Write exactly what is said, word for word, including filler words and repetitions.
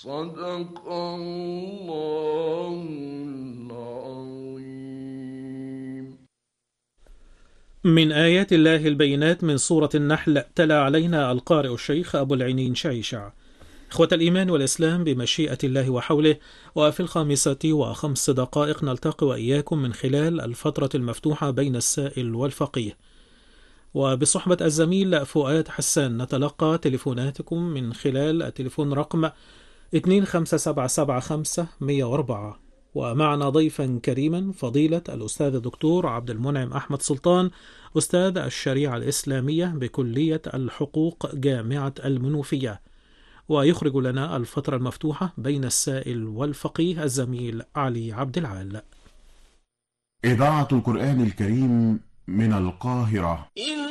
صدق الله العظيم. من آيات الله البينات من سورة النحل، تلا علينا القارئ الشيخ أبو العينين شعيشع. إخوة الإيمان والإسلام، بمشيئة الله وحوله، وفي الخامسة وخمس دقائق نلتقي وإياكم من خلال الفترة المفتوحة بين السائل والفقيه، وبصحبة الزميل فؤاد حسان نتلقى تليفوناتكم من خلال التليفون رقم اثنين خمسة سبعة سبعة خمسة مية وأربعة. ومعنا ضيفا كريما فضيلة الأستاذ الدكتور عبد المنعم أحمد سلطان، أستاذ الشريعة الإسلامية بكلية الحقوق جامعة المنوفية، ويخرج لنا الفترة المفتوحة بين السائل والفقيه الزميل علي عبد العال. إذاعة القرآن الكريم من القاهرة.